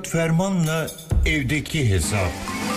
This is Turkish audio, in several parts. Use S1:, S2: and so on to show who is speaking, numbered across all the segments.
S1: Fermanla evdeki hesap.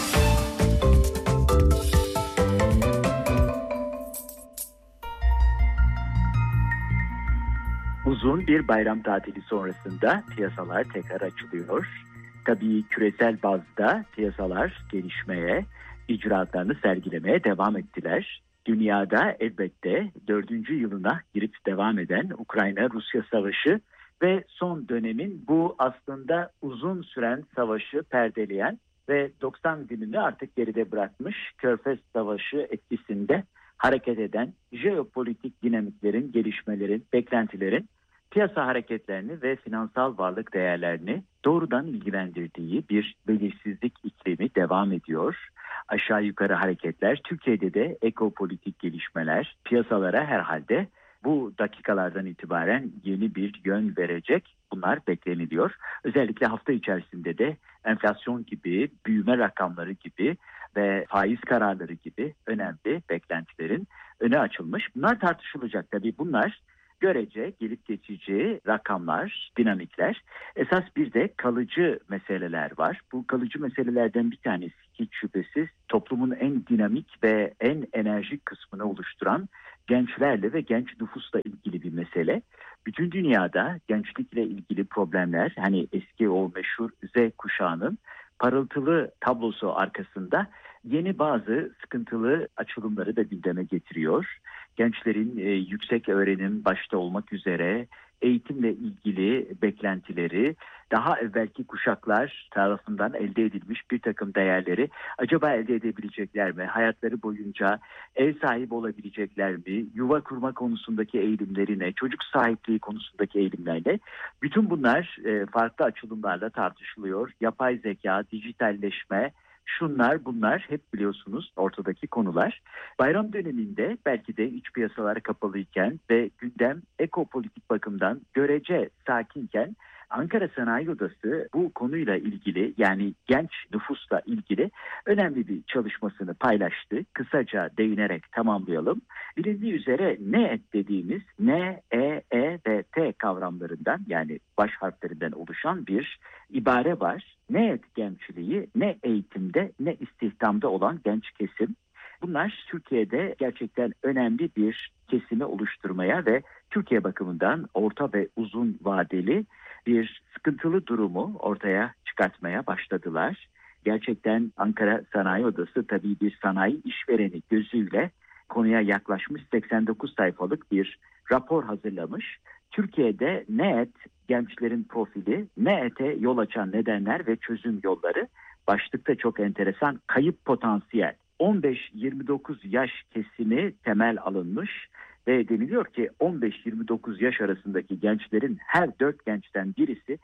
S2: Uzun bir bayram tatili sonrasında piyasalar tekrar açılıyor. Tabii küresel bazda piyasalar gelişmeye, icraatlarını sergilemeye devam ettiler. Dünyada elbette 4. yılına girip devam eden Ukrayna-Rusya savaşı ve son dönemin bu aslında uzun süren savaşı perdeleyen ve 90 gününü artık geride bırakmış Körfez Savaşı etkisinde hareket eden jeopolitik dinamiklerin, gelişmelerin, beklentilerin piyasa hareketlerini ve finansal varlık değerlerini doğrudan ilgilendirdiği bir belirsizlik iklimi devam ediyor. Aşağı yukarı hareketler, Türkiye'de de ekopolitik gelişmeler piyasalara herhalde bu dakikalardan itibaren yeni bir yön verecek. Bunlar bekleniliyor. Özellikle hafta içerisinde de enflasyon gibi, büyüme rakamları gibi ve faiz kararları gibi önemli beklentilerin öne açılmış. Bunlar tartışılacak tabii. Bunlar görece gelip geçici rakamlar, dinamikler. Esas bir de kalıcı meseleler var. Bu kalıcı meselelerden bir tanesi hiç şüphesiz toplumun en dinamik ve en enerjik kısmını oluşturan gençlerle ve genç nüfusla ilgili bir mesele. Bütün dünyada gençlikle ilgili problemler, hani eski o meşhur Z kuşağının parıltılı tablosu arkasında yeni bazı sıkıntılı açılımları da gündeme getiriyor. Gençlerin yüksek öğrenim başta olmak üzere eğitimle ilgili beklentileri, daha evvelki kuşaklar tarafından elde edilmiş bir takım değerleri acaba elde edebilecekler mi? Hayatları boyunca ev sahibi olabilecekler mi? Yuva kurma konusundaki eğilimleri ne? Çocuk sahipliği konusundaki eğilimler ne? Bütün bunlar farklı açılımlarla tartışılıyor. Yapay zeka, dijitalleşme, şunlar bunlar hep biliyorsunuz ortadaki konular. Bayram döneminde belki de iç piyasalar kapalıyken ve gündem ekopolitik bakımdan görece sakinken Ankara Sanayi Odası bu konuyla ilgili, yani genç nüfusla ilgili önemli bir çalışmasını paylaştı. Kısaca değinerek tamamlayalım. Bilindiği üzere NEET dediğimiz N, E ve T kavramlarından, yani baş harflerinden oluşan bir ibare var. NEET gençliği ne eğitimde ne istihdamda olan genç kesim. Bunlar Türkiye'de gerçekten önemli bir kesimi oluşturmaya ve Türkiye bakımından orta ve uzun vadeli bir sıkıntılı durumu ortaya çıkartmaya başladılar. Gerçekten Ankara Sanayi Odası tabii bir sanayi işvereni gözüyle konuya yaklaşmış 89 sayfalık bir rapor hazırlamış. Türkiye'de NEET gençlerin profili, NEET'e yol açan nedenler ve çözüm yolları başlıkta çok enteresan. Kayıp potansiyel 15-29 yaş kesimi temel alınmış ve deniliyor ki 15-29 yaş arasındaki gençlerin her 4 gençten birisi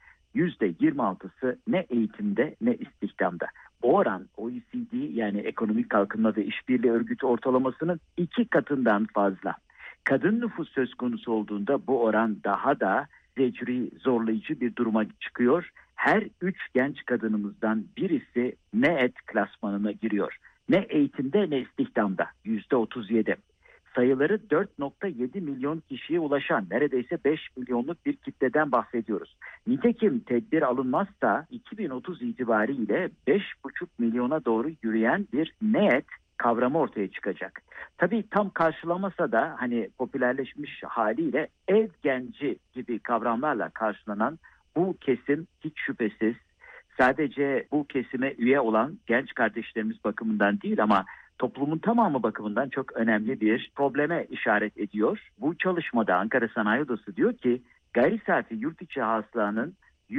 S2: %26'sı ne eğitimde ne istihdamda. O oran OECD, yani Ekonomik Kalkınma ve İşbirliği Örgütü ortalamasının 2 katından fazla. Kadın nüfus söz konusu olduğunda bu oran daha da zecri, zorlayıcı bir duruma çıkıyor. Her 3 genç kadınımızdan birisi NEET klasmanına giriyor. Ne eğitimde ne istihdamda, %37. Sayıları 4,7 milyon kişiye ulaşan neredeyse 5 milyonluk bir kitleden bahsediyoruz. Nitekim tedbir alınmazsa 2030 itibariyle 5,5 milyona doğru yürüyen bir NEET kavramı ortaya çıkacak. Tabii tam karşılamasa da hani popülerleşmiş haliyle ev genci gibi kavramlarla karşılanan bu kesim hiç şüphesiz sadece bu kesime üye olan genç kardeşlerimiz bakımından değil ama toplumun tamamı bakımından çok önemli bir probleme işaret ediyor. Bu çalışmada Ankara Sanayi Odası diyor ki gayri safi yurt içi hasılanın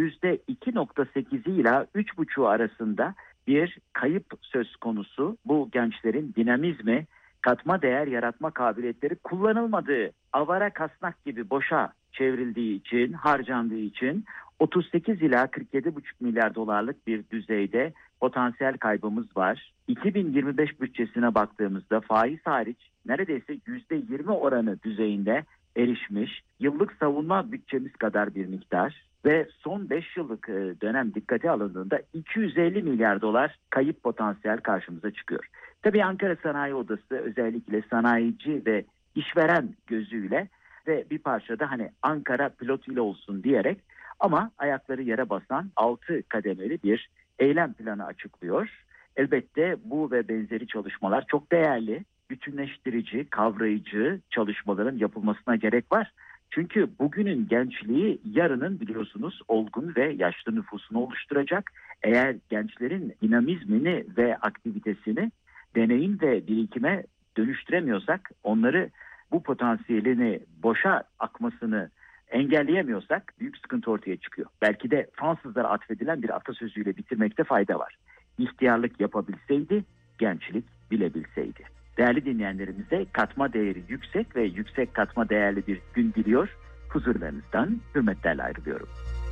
S2: %2,8'i ile 3,5 arasında bir kayıp söz konusu. Bu gençlerin dinamizmi, katma değer yaratma kabiliyetleri kullanılmadığı, avara kasnak gibi boşa çevrildiği için, harcandığı için 38 ila 47,5 milyar dolarlık bir düzeyde potansiyel kaybımız var. 2025 bütçesine baktığımızda faiz hariç neredeyse %20 oranı düzeyinde erişmiş, yıllık savunma bütçemiz kadar bir miktar ve son 5 yıllık dönem dikkate alındığında 250 milyar dolar kayıp potansiyel karşımıza çıkıyor. Tabii Ankara Sanayi Odası özellikle sanayici ve işveren gözüyle ve bir parça da hani Ankara pilot ile olsun diyerek Ama ayakları yere basan 6 kademeli bir eylem planı açıklıyor. Elbette bu ve benzeri çalışmalar çok değerli, bütünleştirici, kavrayıcı çalışmaların yapılmasına gerek var. Çünkü bugünün gençliği yarının biliyorsunuz olgun ve yaşlı nüfusunu oluşturacak. Eğer gençlerin dinamizmini ve aktivitesini deneyim ve birikime dönüştüremiyorsak, onları bu potansiyelini boşa akmasını engelleyemiyorsak büyük sıkıntı ortaya çıkıyor. Belki de Fransızlara atfedilen bir atasözüyle bitirmekte fayda var. İhtiyarlık yapabilseydi, gençlik bilebilseydi. Değerli dinleyenlerimize katma değeri yüksek ve yüksek katma değerli bir gün diliyor. Huzurlarınızdan hürmetlerle ayrılıyorum.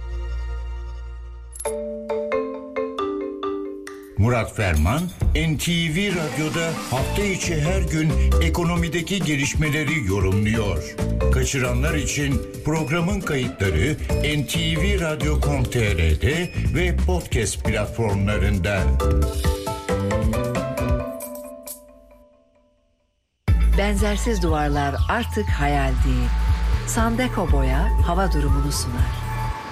S1: Murat Ferman, NTV Radyo'da hafta içi her gün ekonomideki gelişmeleri yorumluyor. Kaçıranlar için programın kayıtları ntvradio.com.tr'de ve podcast platformlarında.
S3: Benzersiz duvarlar artık hayal değil. Sandeko Boya hava durumunu sunar.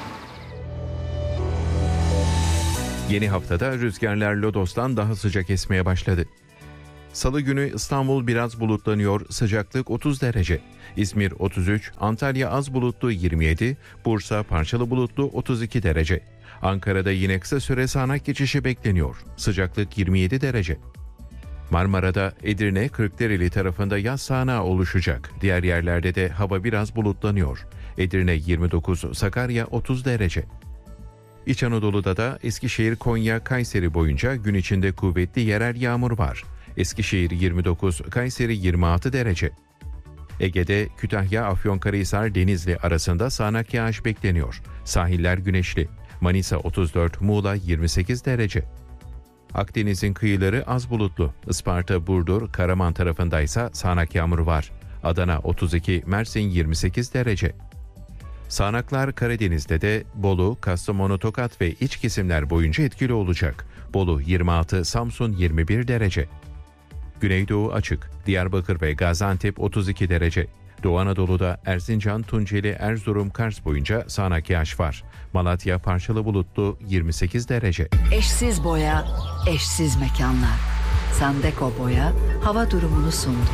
S4: Yeni haftada rüzgarlar Lodos'tan daha sıcak esmeye başladı. Salı günü İstanbul biraz bulutlanıyor, sıcaklık 30 derece. İzmir 33, Antalya az bulutlu 27, Bursa parçalı bulutlu 32 derece. Ankara'da yine kısa süre sağanak geçişi bekleniyor, sıcaklık 27 derece. Marmara'da Edirne, Kırklareli tarafında yaz sağanağı oluşacak. Diğer yerlerde de hava biraz bulutlanıyor. Edirne 29, Sakarya 30 derece. İç Anadolu'da da Eskişehir, Konya, Kayseri boyunca gün içinde kuvvetli yerel yağmur var. Eskişehir 29, Kayseri 26 derece. Ege'de Kütahya, Afyonkarahisar, Denizli arasında sağanak yağış bekleniyor. Sahiller güneşli. Manisa 34, Muğla 28 derece. Akdeniz'in kıyıları az bulutlu. Isparta, Burdur, Karaman tarafındaysa sağanak yağmur var. Adana 32, Mersin 28 derece. Sağanaklar Karadeniz'de de Bolu, Kastamonu, Tokat ve iç kesimler boyunca etkili olacak. Bolu 26, Samsun 21 derece. Güneydoğu açık. Diyarbakır ve Gaziantep 32 derece. Doğu Anadolu'da Erzincan, Tunceli, Erzurum, Kars boyunca sağanak yağış var. Malatya parçalı bulutlu 28 derece.
S3: Eşsiz boya, eşsiz mekanlar. Sandeko Boya hava durumunu sundu.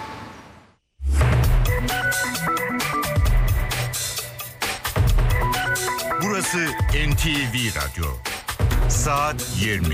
S1: Burası NTV Radyo. Saat 20.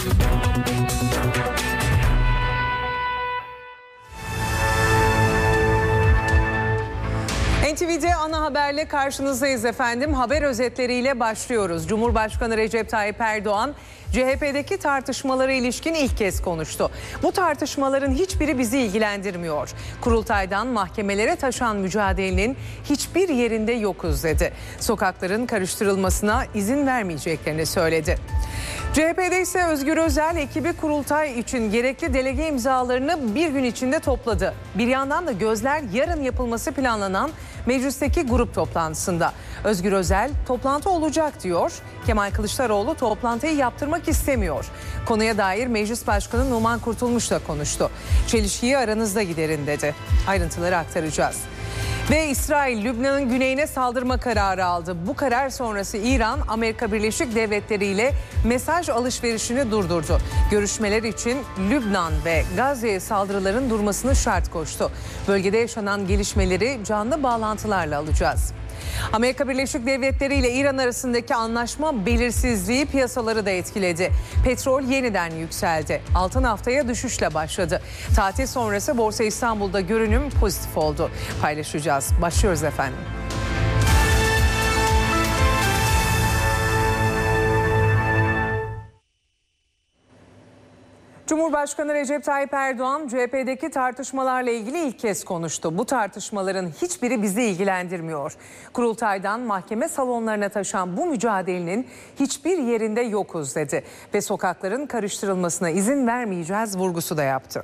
S5: NTV'de ana haberle karşınızdayız efendim. Haber özetleriyle başlıyoruz. Cumhurbaşkanı Recep Tayyip Erdoğan, CHP'deki tartışmalara ilişkin ilk kez konuştu. Bu tartışmaların hiçbiri bizi ilgilendirmiyor. Kurultaydan mahkemelere taşan mücadelenin hiçbir yerinde yokuz dedi. Sokakların karıştırılmasına izin vermeyeceklerini söyledi. CHP'de ise Özgür Özel ekibi kurultay için gerekli delege imzalarını bir gün içinde topladı. Bir yandan da gözler yarın yapılması planlanan meclisteki grup toplantısında. Özgür Özel toplantı olacak diyor. Kemal Kılıçdaroğlu toplantıyı yaptırmak istemiyor. Konuya dair Meclis Başkanı Numan Kurtulmuş da konuştu. Çelişkiyi aranızda giderin dedi. Ayrıntıları aktaracağız. Ve İsrail, Lübnan'ın güneyine saldırma kararı aldı. Bu karar sonrası İran, Amerika Birleşik Devletleri ile mesaj alışverişini durdurdu. Görüşmeler için Lübnan ve Gazze'ye saldırıların durmasını şart koştu. Bölgede yaşanan gelişmeleri canlı bağlantılarla alacağız. Amerika Birleşik Devletleri ile İran arasındaki anlaşma belirsizliği piyasaları da etkiledi. Petrol yeniden yükseldi. Altın haftaya düşüşle başladı. Tatil sonrası Borsa İstanbul'da görünüm pozitif oldu. Paylaşacağız. Başlıyoruz efendim. Cumhurbaşkanı Recep Tayyip Erdoğan, CHP'deki tartışmalarla ilgili ilk kez konuştu. Bu tartışmaların hiçbiri bizi ilgilendirmiyor. Kurultaydan mahkeme salonlarına taşan bu mücadelenin hiçbir yerinde yokuz dedi. Ve sokakların karıştırılmasına izin vermeyeceğiz vurgusu da yaptı.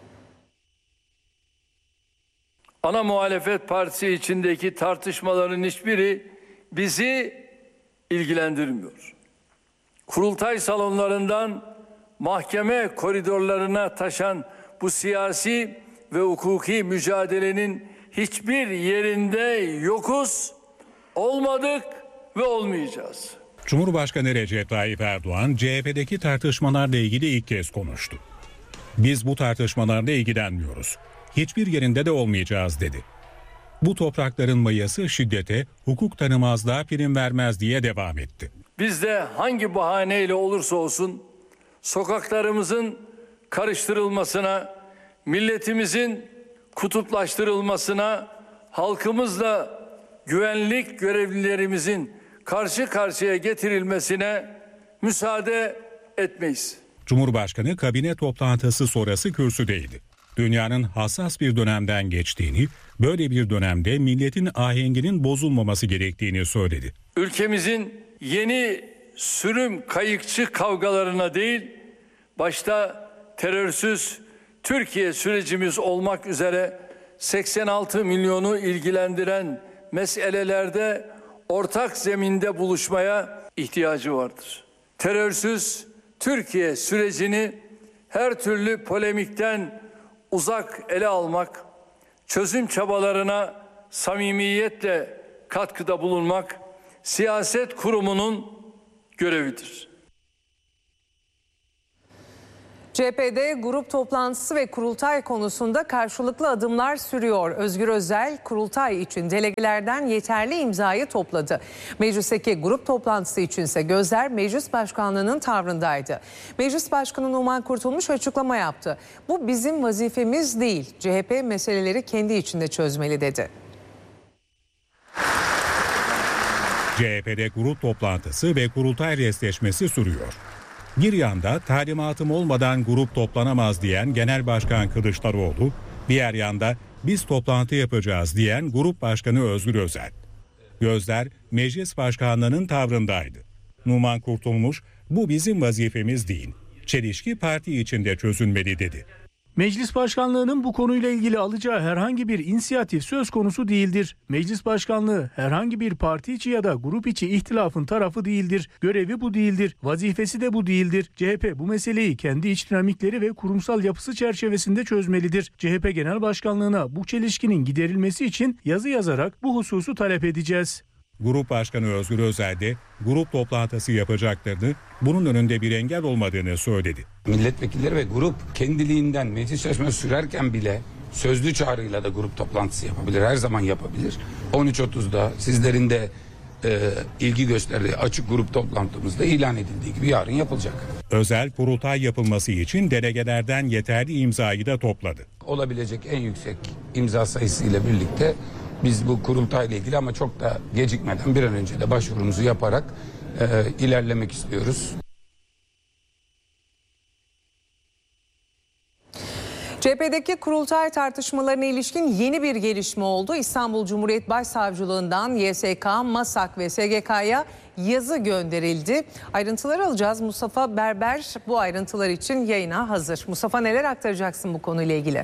S6: Ana muhalefet partisi içindeki tartışmaların hiçbiri bizi ilgilendirmiyor. Kurultay salonlarından mahkeme koridorlarına taşan bu siyasi ve hukuki mücadelenin hiçbir yerinde yokuz, olmadık ve olmayacağız.
S7: Cumhurbaşkanı Recep Tayyip Erdoğan CHP'deki tartışmalarla ilgili ilk kez konuştu. Biz bu tartışmalarla ilgilenmiyoruz. Hiçbir yerinde de olmayacağız dedi. Bu toprakların mayası şiddete, hukuk tanımazlığa prim vermez diye devam etti.
S6: Biz de hangi bahaneyle olursa olsun sokaklarımızın karıştırılmasına, milletimizin kutuplaştırılmasına, halkımızla güvenlik görevlilerimizin karşı karşıya getirilmesine müsaade etmeyiz.
S7: Cumhurbaşkanı kabine toplantısı sonrası kürsüdeydi. Dünyanın hassas bir dönemden geçtiğini, böyle bir dönemde milletin ahenginin bozulmaması gerektiğini söyledi.
S6: Ülkemizin yeni sürüm kayıkçı kavgalarına değil, başta terörsüz Türkiye sürecimiz olmak üzere 86 milyonu ilgilendiren meselelerde ortak zeminde buluşmaya ihtiyacı vardır. Terörsüz Türkiye sürecini her türlü polemikten uzak ele almak, çözüm çabalarına samimiyetle katkıda bulunmak siyaset kurumunun görevidir.
S5: CHP'de grup toplantısı ve kurultay konusunda karşılıklı adımlar sürüyor. Özgür Özel kurultay için delegelerden yeterli imzayı topladı. Meclisteki grup toplantısı içinse gözler Meclis Başkanlığı'nın tavrındaydı. Meclis Başkanı Numan Kurtulmuş açıklama yaptı. Bu bizim vazifemiz değil. CHP meseleleri kendi içinde çözmeli dedi.
S7: CHP'de grup toplantısı ve kurultay restleşmesi sürüyor. Bir yanda talimatım olmadan grup toplanamaz diyen Genel Başkan Kılıçdaroğlu, diğer yanda biz toplantı yapacağız diyen Grup Başkanı Özgür Özel. Gözler Meclis Başkanlığı'nın tavrındaydı. Numan Kurtulmuş, bu bizim vazifemiz değil. Çelişki parti içinde çözülmeli dedi.
S8: Meclis Başkanlığı'nın bu konuyla ilgili alacağı herhangi bir inisiyatif söz konusu değildir. Meclis Başkanlığı herhangi bir parti içi ya da grup içi ihtilafın tarafı değildir. Görevi bu değildir. Vazifesi de bu değildir. CHP bu meseleyi kendi iç dinamikleri ve kurumsal yapısı çerçevesinde çözmelidir. CHP Genel Başkanlığı'na bu çelişkinin giderilmesi için yazı yazarak bu hususu talep edeceğiz.
S7: Grup Başkanı Özgür Özel de grup toplantısı yapacaklarını, bunun önünde bir engel olmadığını söyledi.
S9: Milletvekilleri ve grup kendiliğinden meclis çalışması sürerken bile sözlü çağrıyla da grup toplantısı yapabilir. Her zaman yapabilir. 13.30'da sizlerin de ilgi gösterdiği açık grup toplantımızda ilan edildiği gibi yarın yapılacak.
S7: Özel kurultay yapılması için delegelerden yeterli imzayı da topladı.
S9: Olabilecek en yüksek imza sayısıyla birlikte biz bu kurultayla ilgili ama çok da gecikmeden bir an önce de başvurumuzu yaparak ilerlemek istiyoruz.
S5: CHP'deki kurultay tartışmalarına ilişkin yeni bir gelişme oldu. İstanbul Cumhuriyet Başsavcılığından YSK, MASAK ve SGK'ya yazı gönderildi. Ayrıntıları alacağız. Mustafa Berber bu ayrıntılar için yayına hazır. Mustafa, neler aktaracaksın bu konuyla ilgili?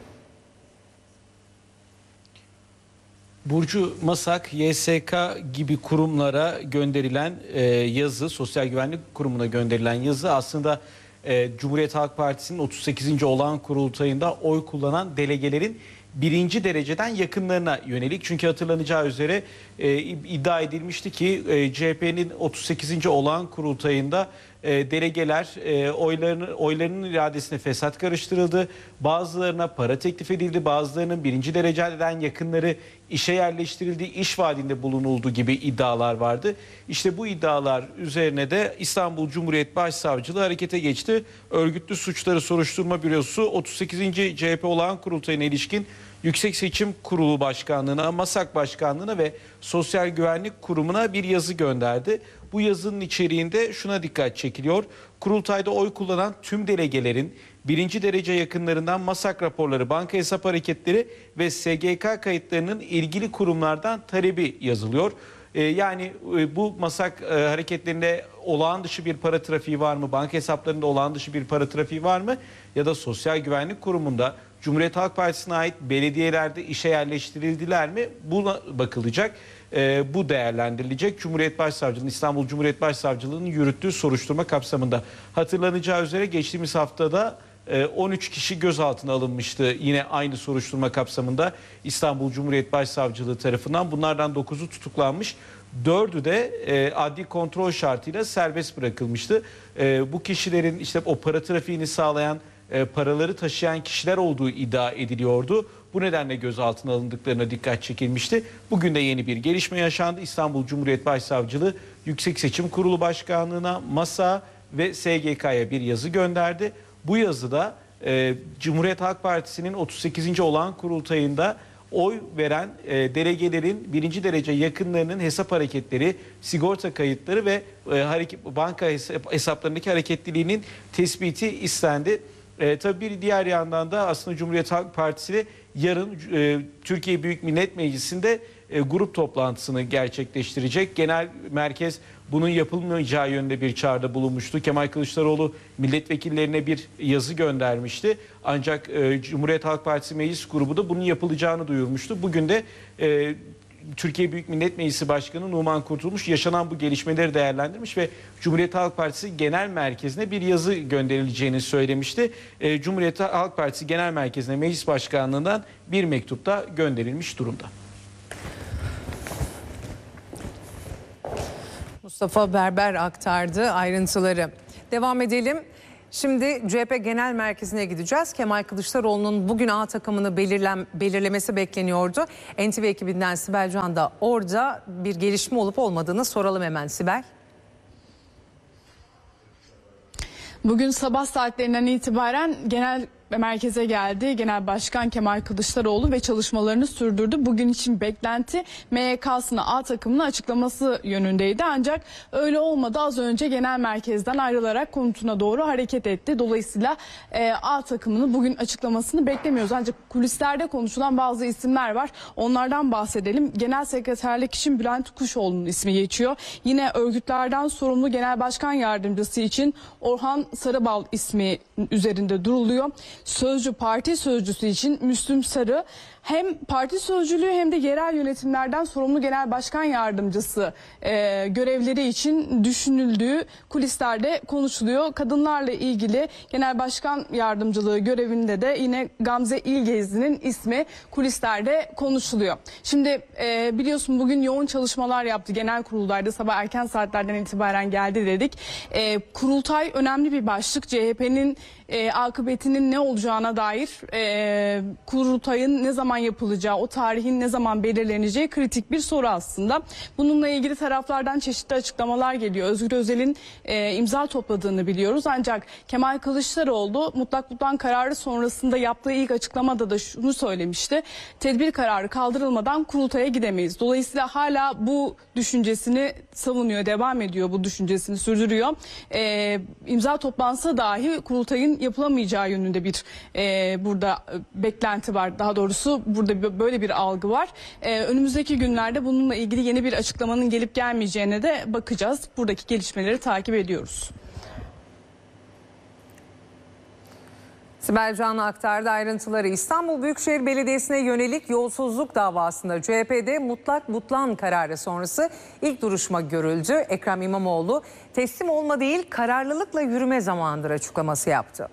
S10: Burcu, MASAK, YSK gibi kurumlara gönderilen yazı, Sosyal Güvenlik Kurumu'na gönderilen yazı aslında Cumhuriyet Halk Partisi'nin 38. olağan kurultayında oy kullanan delegelerin birinci dereceden yakınlarına yönelik. Çünkü hatırlanacağı üzere iddia edilmişti ki CHP'nin 38. olağan kurultayında delegeler oylarının iradesine fesat karıştırıldı. Bazılarına para teklif edildi. Bazılarının birinci dereceden yakınları işe yerleştirildi. İş vaadinde bulunuldu gibi iddialar vardı. İşte bu iddialar üzerine de İstanbul Cumhuriyet Başsavcılığı harekete geçti. Örgütlü Suçları Soruşturma Bürosu 38. CHP olağan kurultayına ilişkin Yüksek Seçim Kurulu Başkanlığı'na, MASAK Başkanlığı'na ve Sosyal Güvenlik Kurumu'na bir yazı gönderdi. Bu yazının içeriğinde şuna dikkat çekiliyor. Kurultayda oy kullanan tüm delegelerin birinci derece yakınlarından MASAK raporları, banka hesap hareketleri ve SGK kayıtlarının ilgili kurumlardan talebi yazılıyor. Yani bu MASAK hareketlerinde olağan dışı bir para trafiği var mı? Banka hesaplarında olağan dışı bir para trafiği var mı? Ya da Sosyal Güvenlik Kurumu'nda Cumhuriyet Halk Partisi'ne ait belediyelerde işe yerleştirildiler mi? Buna bakılacak. Bu değerlendirilecek. Cumhuriyet Başsavcılığı, İstanbul Cumhuriyet Başsavcılığı'nın yürüttüğü soruşturma kapsamında. Hatırlanacağı üzere geçtiğimiz haftada 13 kişi gözaltına alınmıştı. Yine aynı soruşturma kapsamında İstanbul Cumhuriyet Başsavcılığı tarafından. Bunlardan 9'u tutuklanmış. 4'ü de adli kontrol şartıyla serbest bırakılmıştı. Bu kişilerin işte o para trafiğini sağlayan, paraları taşıyan kişiler olduğu iddia ediliyordu. Bu nedenle gözaltına alındıklarına dikkat çekilmişti. Bugün de yeni bir gelişme yaşandı. İstanbul Cumhuriyet Başsavcılığı Yüksek Seçim Kurulu Başkanlığı'na, MASA ve SGK'ya bir yazı gönderdi. Bu yazıda Cumhuriyet Halk Partisi'nin 38. olağan kurultayında oy veren delegelerin birinci derece yakınlarının hesap hareketleri, sigorta kayıtları ve banka hesaplarındaki hareketliliğinin tespiti istendi. Tabii bir diğer yandan da aslında Cumhuriyet Halk Partisi yarın Türkiye Büyük Millet Meclisi'nde grup toplantısını gerçekleştirecek. Genel merkez bunun yapılmayacağı yönünde bir çağrıda bulunmuştu. Kemal Kılıçdaroğlu milletvekillerine bir yazı göndermişti. Ancak Cumhuriyet Halk Partisi Meclis Grubu da bunun yapılacağını duyurmuştu. Bugün de Türkiye Büyük Millet Meclisi Başkanı Numan Kurtulmuş yaşanan bu gelişmeleri değerlendirmiş ve Cumhuriyet Halk Partisi Genel Merkezi'ne bir yazı gönderileceğini söylemişti. Cumhuriyet Halk Partisi Genel Merkezi'ne Meclis Başkanlığı'ndan bir mektup da gönderilmiş durumda.
S5: Mustafa Berber aktardı ayrıntıları. Devam edelim. Şimdi CHP Genel Merkezi'ne gideceğiz. Kemal Kılıçdaroğlu'nun bugün A takımını belirlemesi bekleniyordu. NTV ekibinden Sibel Can da orada, bir gelişme olup olmadığını soralım hemen Sibel.
S11: Bugün sabah saatlerinden itibaren genel merkeze geldi. Genel Başkan Kemal Kılıçdaroğlu ve çalışmalarını sürdürdü. Bugün için beklenti MYK'sına, A takımını açıklaması yönündeydi. Ancak öyle olmadı. Az önce genel merkezden ayrılarak konutuna doğru hareket etti. Dolayısıyla A takımını bugün açıklamasını beklemiyoruz. Ancak kulislerde konuşulan bazı isimler var. Onlardan bahsedelim. Genel sekreterlik için Bülent Kuşoğlu'nun ismi geçiyor. Yine örgütlerden sorumlu Genel Başkan Yardımcısı için Orhan Sarıbal ismi üzerinde duruluyor. Parti sözcüsü için Müslüm Sarı, hem parti sözcülüğü hem de yerel yönetimlerden sorumlu genel başkan yardımcısı görevleri için düşünüldüğü kulislerde konuşuluyor. Kadınlarla ilgili genel başkan yardımcılığı görevinde de yine Gamze İlgezli'nin ismi kulislerde konuşuluyor. Şimdi biliyorsun bugün yoğun çalışmalar yaptı. Genel kurultayda sabah erken saatlerden itibaren geldi dedik. Kurultay önemli bir başlık. CHP'nin akıbetinin ne olacağına dair, kurultayın ne zaman yapılacağı, o tarihin ne zaman belirleneceği kritik bir soru aslında. Bununla ilgili taraflardan çeşitli açıklamalar geliyor. Özgür Özel'in imza topladığını biliyoruz. Ancak Kemal Kılıçdaroğlu mutlak butlan kararı sonrasında yaptığı ilk açıklamada da şunu söylemişti. Tedbir kararı kaldırılmadan kurultaya gidemeyiz. Dolayısıyla hala bu düşüncesini savunuyor, devam ediyor, bu düşüncesini sürdürüyor. İmza toplansa dahi kurultayın yapılamayacağı yönünde bir burada beklenti var. Daha doğrusu burada böyle bir algı var. Önümüzdeki günlerde bununla ilgili yeni bir açıklamanın gelip gelmeyeceğine de bakacağız. Buradaki gelişmeleri takip ediyoruz.
S5: Sibel Can'la aktardı ayrıntıları. İstanbul Büyükşehir Belediyesi'ne yönelik yolsuzluk davasında CHP'de mutlak butlan kararı sonrası ilk duruşma görüldü. Ekrem İmamoğlu teslim olma değil kararlılıkla yürüme zamanıdır açıklaması yaptı.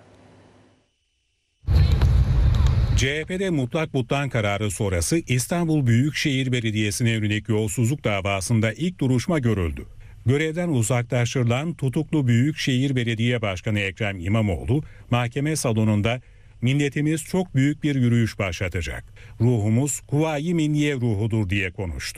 S7: CHP'de mutlak butlan kararı sonrası İstanbul Büyükşehir Belediyesi'ne yönelik yolsuzluk davasında ilk duruşma görüldü. Görevden uzaklaştırılan tutuklu Büyükşehir Belediye Başkanı Ekrem İmamoğlu mahkeme salonunda "Milletimiz çok büyük bir yürüyüş başlatacak. Ruhumuz Kuvayi Milliye ruhudur" diye konuştu.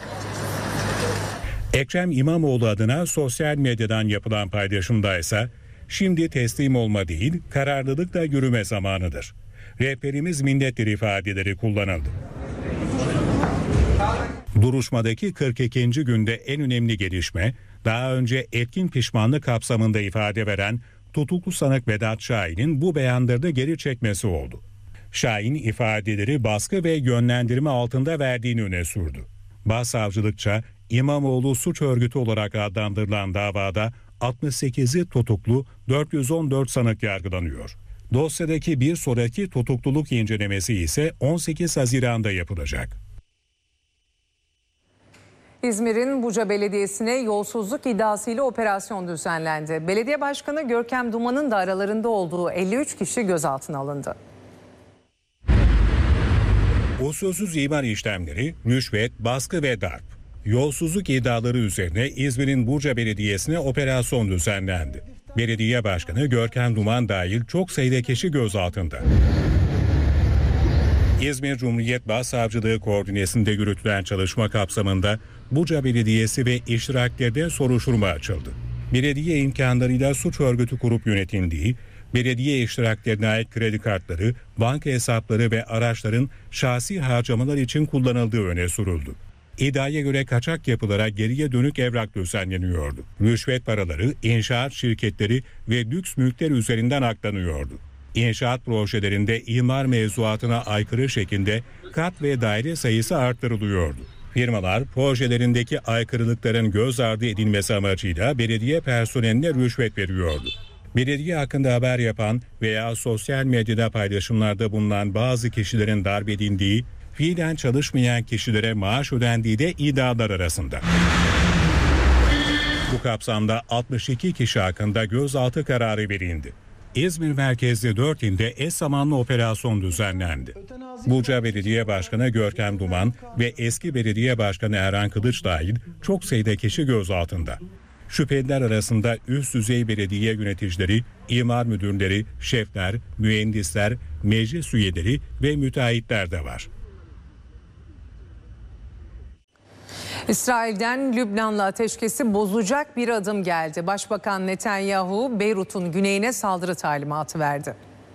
S7: Ekrem İmamoğlu adına sosyal medyadan yapılan paylaşımda ise "Şimdi teslim olma değil, kararlılıkla yürüme zamanıdır. Rehberimiz millettir" ifadeleri kullanıldı. Duruşmadaki 42. günde en önemli gelişme, daha önce etkin pişmanlık kapsamında ifade veren tutuklu sanık Vedat Şahin'in bu beyanlarını geri çekmesi oldu. Şahin ifadeleri baskı ve yönlendirme altında verdiğini öne sürdü. Başsavcılıkça İmamoğlu suç örgütü olarak adlandırılan davada 68'i tutuklu, 414 sanık yargılanıyor. Dosyadaki bir sonraki tutukluluk incelemesi ise 18 Haziran'da yapılacak.
S5: İzmir'in Buca Belediyesi'ne yolsuzluk iddiasıyla operasyon düzenlendi. Belediye Başkanı Görkem Duman'ın da aralarında olduğu 53 kişi gözaltına alındı.
S7: Usulsüz imar işlemleri, rüşvet, baskı ve darp. Yolsuzluk iddiaları üzerine İzmir'in Burca Belediyesi'ne operasyon düzenlendi. Belediye Başkanı Görkem Duman dahil çok sayıda kişi gözaltında. İzmir Cumhuriyet Başsavcılığı koordinesinde yürütülen çalışma kapsamında Burca Belediyesi ve iştiraklerinde soruşturma açıldı. Belediye imkanlarıyla suç örgütü kurup yönetildiği, belediye iştiraklerine ait kredi kartları, banka hesapları ve araçların şahsi harcamalar için kullanıldığı öne sürüldü. İddiaya göre kaçak yapılara geriye dönük evrak düzenleniyordu. Rüşvet paraları, inşaat şirketleri ve lüks mülkler üzerinden aklanıyordu. İnşaat projelerinde imar mevzuatına aykırı şekilde kat ve daire sayısı arttırılıyordu. Firmalar projelerindeki aykırılıkların göz ardı edilmesi amacıyla belediye personeline rüşvet veriyordu. Belediye hakkında haber yapan veya sosyal medyada paylaşımlarda bulunan bazı kişilerin darp edildiği, fiilen çalışmayan kişilere maaş ödendiği de iddialar arasında. Bu kapsamda 62 kişi hakkında gözaltı kararı verildi. İzmir merkezli 4 ilde eş zamanlı operasyon düzenlendi. Burca Belediye Başkanı Görkem Duman ve eski Belediye Başkanı Erhan Kılıç dahil çok sayıda kişi gözaltında. Şüpheliler arasında üst düzey belediye yöneticileri, imar müdürleri, şefler, mühendisler, meclis üyeleri ve müteahhitler de var.
S5: İsrail'den Lübnan'la ateşkesi bozacak bir adım geldi. Başbakan Netanyahu, Beyrut'un güneyine saldırı talimatı verdi.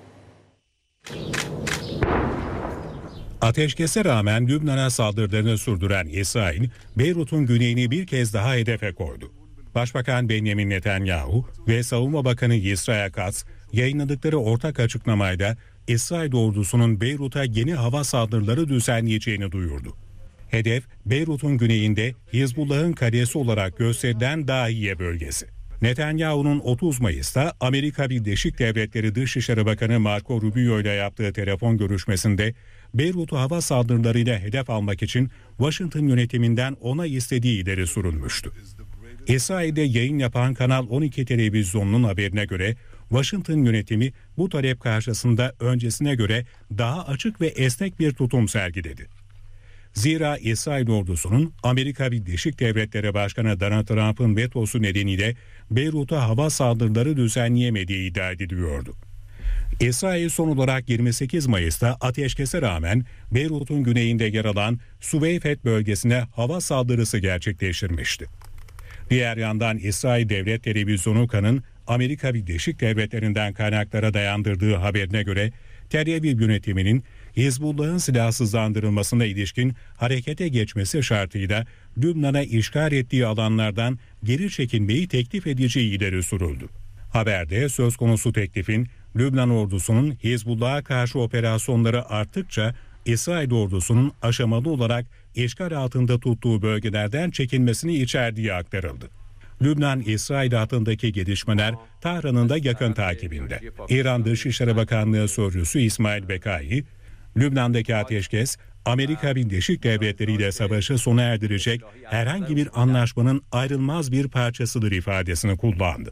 S7: Ateşkese rağmen Lübnan'a saldırılarını sürdüren İsrail, Beyrut'un güneyini bir kez daha hedefe koydu. Başbakan Benjamin Netanyahu ve Savunma Bakanı Israel Katz yayınladıkları ortak açıklamayla İsrail ordusunun Beyrut'a yeni hava saldırıları düzenleyeceğini duyurdu. Hedef, Beyrut'un güneyinde Hizbullah'ın kalesi olarak gösterilen Dahiye bölgesi. Netanyahu'nun 30 Mayıs'ta Amerika Birleşik Devletleri Dışişleri Bakanı Marco Rubio ile yaptığı telefon görüşmesinde Beyrut'u hava saldırılarıyla hedef almak için Washington yönetiminden onay istediği ileri sürülmüştü. İsrail'de yayın yapan Kanal 12 televizyonunun haberine göre Washington yönetimi bu talep karşısında öncesine göre daha açık ve esnek bir tutum sergiledi. Zira İsrail ordusunun Amerika Birleşik Devletleri Başkanı Donald Trump'ın vetosu nedeniyle Beyrut'a hava saldırıları düzenleyemediği iddia ediliyordu. İsrail son olarak 28 Mayıs'ta ateşkese rağmen Beyrut'un güneyinde yer alan Süveyfet bölgesine hava saldırısı gerçekleştirmişti. Diğer yandan İsrail Devlet Televizyonu Kan'ın Amerika Birleşik Devletleri'nden kaynaklara dayandırdığı haberine göre Tel Aviv yönetiminin Hizbullah'ın silahsızlandırılmasına ilişkin harekete geçmesi şartıyla Lübnan'a işgal ettiği alanlardan geri çekilmeyi teklif edeceği ileri sürüldü. Haberde söz konusu teklifin Lübnan ordusunun Hizbullah'a karşı operasyonları arttıkça İsrail ordusunun aşamalı olarak işgal altında tuttuğu bölgelerden çekilmesini içerdiği aktarıldı. Lübnan-İsrail hattındaki gelişmeler Tahran'ın da yakın takibinde. İran Dışişleri Bakanlığı Sözcüsü İsmail Bekai, Lübnan'daki ateşkes, Amerika Birleşik Devletleri ile savaşı sona erdirecek herhangi bir anlaşmanın ayrılmaz bir parçasıdır ifadesini kullandı.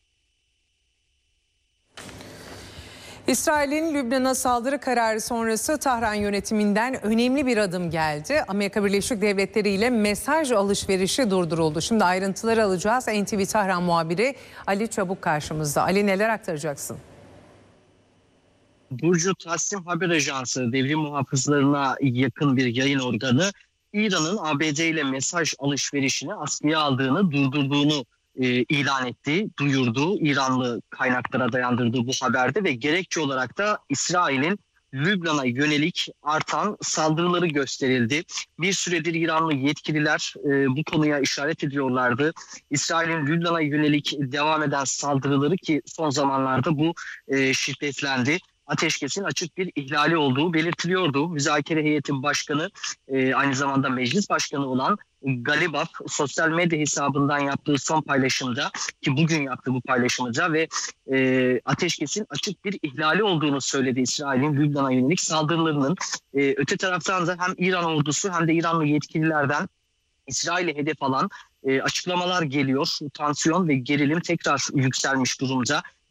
S5: İsrail'in Lübnan'a saldırı kararı sonrası Tahran yönetiminden önemli bir adım geldi. Amerika Birleşik Devletleri ile mesaj alışverişi durduruldu. Şimdi ayrıntıları alacağız. NTV Tahran muhabiri Ali Çabuk karşımızda. Ali, neler aktaracaksın?
S12: Burcu Tasnim Haber Ajansı, devrim muhafızlarına yakın bir yayın organı, İran'ın ABD ile mesaj alışverişini askıya aldığını, durdurduğunu ilan etti, duyurdu. İranlı kaynaklara dayandırdığı bu haberde ve gerekçe olarak da İsrail'in Lübnan'a yönelik artan saldırıları gösterildi. Bir süredir İranlı yetkililer bu konuya işaret ediyorlardı. İsrail'in Lübnan'a yönelik devam eden saldırıları, ki son zamanlarda bu şiddetlendi, ateşkesin açık bir ihlali olduğu belirtiliyordu. Müzakere heyetinin başkanı, aynı zamanda meclis başkanı olan Galibaf sosyal medya hesabından yaptığı son paylaşımda, ki bugün yaptı bu paylaşımda, ve ateşkesin açık bir ihlali olduğunu söyledi İsrail'in Lübnan'a yönelik saldırılarının. Öte taraftan da hem İran ordusu hem de İranlı yetkililerden İsrail'e hedef alan açıklamalar geliyor. Tansiyon ve gerilim tekrar yükselmiş durumda.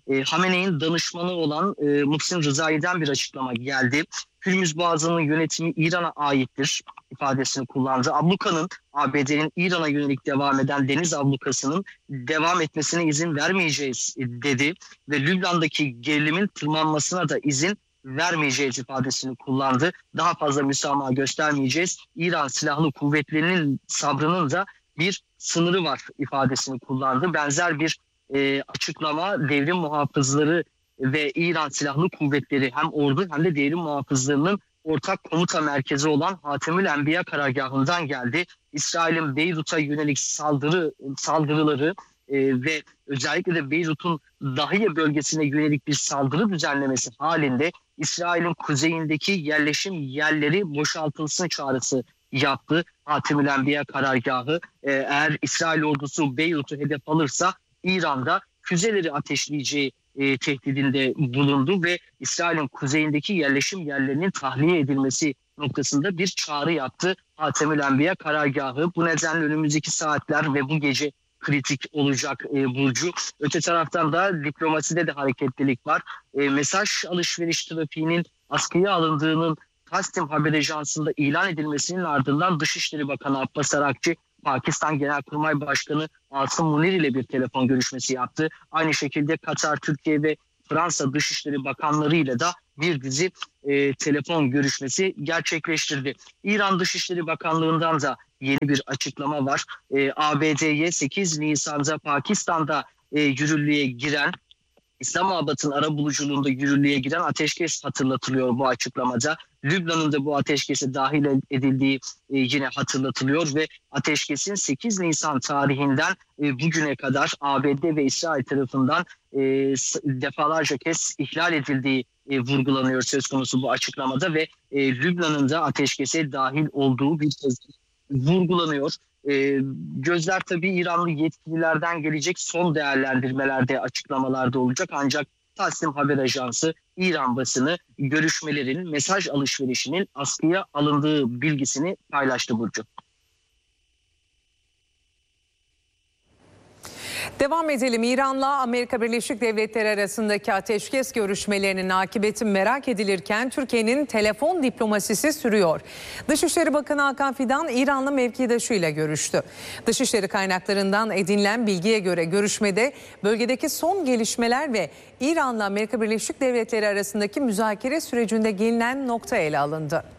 S12: Hamene'nin danışmanı olan Muhsin Rızai'den bir açıklama geldi. Hürmüz Boğazı'nın yönetimi İran'a aittir ifadesini kullandı. Ablukanın, ABD'nin İran'a yönelik devam eden deniz ablukasının devam etmesine izin vermeyeceğiz dedi. Ve Lübnan'daki gerilimin tırmanmasına da izin vermeyeceğiz ifadesini kullandı. Daha fazla müsamaha göstermeyeceğiz. İran Silahlı Kuvvetleri'nin sabrının da bir sınırı var ifadesini kullandı. Benzer bir açıklama devrim muhafızları ve İran Silahlı Kuvvetleri hem ordu hem de devrim muhafızlarının ortak komuta merkezi olan Hatemül Enbiya karargahından geldi. İsrail'in Beyrut'a yönelik saldırıları ve özellikle de Beyrut'un Dahiye bölgesine yönelik bir saldırı düzenlemesi halinde İsrail'in kuzeyindeki yerleşim yerleri boşaltılsın çağrısı yaptı. Hatemül Enbiya karargahı eğer İsrail ordusu Beyrut'u hedef alırsa İran'da füzeleri ateşleyeceği tehdidinde bulundu ve İsrail'in kuzeyindeki yerleşim yerlerinin tahliye edilmesi noktasında bir çağrı yaptı Hatemül Enbiya karargahı. Bu nedenle önümüzdeki saatler ve bu gece kritik olacak Burcu. Öte taraftan da diplomaside de hareketlilik var. Mesaj alışveriş trafiğinin askıya alındığının Tasnim haber ajansında ilan edilmesinin ardından Dışişleri Bakanı Abbas Arakçı, Pakistan Genelkurmay Başkanı Asım Munir ile bir telefon görüşmesi yaptı. Aynı şekilde Katar, Türkiye ve Fransa Dışişleri Bakanları ile de bir dizi telefon görüşmesi gerçekleştirdi. İran Dışişleri Bakanlığı'ndan da yeni bir açıklama var. ABD'ye 8 Nisan'da Pakistan'da yürürlüğe giren, İslamabad'ın arabuluculuğunda yürürlüğe giren ateşkes hatırlatılıyor bu açıklamada. Lübnan'ın da bu ateşkese dahil edildiği yine hatırlatılıyor ve ateşkesin 8 Nisan tarihinden bugüne kadar ABD ve İsrail tarafından defalarca kez ihlal edildiği vurgulanıyor söz konusu bu açıklamada ve Lübnan'ın da ateşkese dahil olduğu bir kez vurgulanıyor. Gözler tabii İranlı yetkililerden gelecek son değerlendirmelerde, açıklamalarda olacak. Ancak Tasnim haber ajansı İran basını görüşmelerin, mesaj alışverişinin askıya alındığı bilgisini paylaştı Burcu.
S5: Devam edelim. İran'la Amerika Birleşik Devletleri arasındaki ateşkes görüşmelerinin akıbeti merak edilirken Türkiye'nin telefon diplomasisi sürüyor. Dışişleri Bakanı Hakan Fidan İranlı mevkidaşıyla görüştü. Dışişleri kaynaklarından edinilen bilgiye göre görüşmede bölgedeki son gelişmeler ve İran'la Amerika Birleşik Devletleri arasındaki müzakere sürecinde gelinen nokta ele alındı.